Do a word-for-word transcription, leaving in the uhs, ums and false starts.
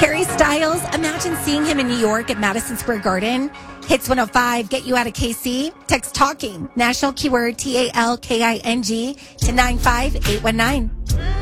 Harry Styles, imagine seeing him in New York at Madison Square Garden. Hits one oh five, get you out of K C. Text TALKING, national keyword T A L K I N G to nine five eight one nine.